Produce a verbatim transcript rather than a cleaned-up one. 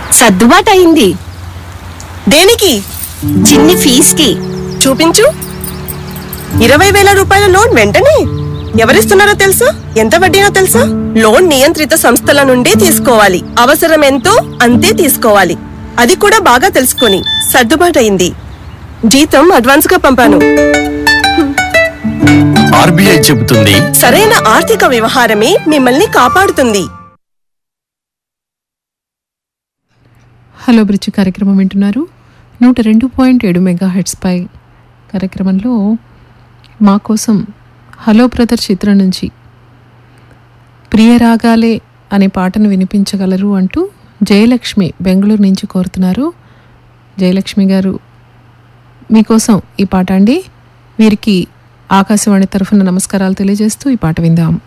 సర్దుబాటు అయింది. దేనికి? చిన్ని ఫీజుకి. చూపించు. ఇరవై వేల రూపాయల లోన్ వెంటనే ఎవరిస్తున్నారో తెలుసా? ఎంత వడ్డీనో తెలుసా? లోన్ నియంత్రిత సంస్థల నుండి తీసుకోవాలి. అవసరం ఎంతో అంతే తీసుకోవాలి. అది కూడా బాగా తెలుసుకొని సర్దుబాటు అయింది. జీతం అడ్వాన్స్ గా పంపాను. ఆర్బీఐ చెబుతుంది, సరైన ఆర్థిక వ్యవహారమే మిమ్మల్ని కాపాడుతుంది. హలో బ్రిడ్జ్ కార్యక్రమం వింటున్నారు. నూట రెండు పాయింట్ ఏడు మెగా హెడ్స్ పై కార్యక్రమంలో మా కోసం హలో బ్రదర్ చిత్రం నుంచి ప్రియరాగాలే అనే పాటను వినిపించగలరు అంటూ జయలక్ష్మి బెంగళూరు నుంచి కోరుతున్నారు. జయలక్ష్మి గారు మీకోసం ఈ పాట అండి. వీరికి ఆకాశవాణి తరఫున నమస్కారాలు తెలియజేస్తూ ఈ పాట విందాం.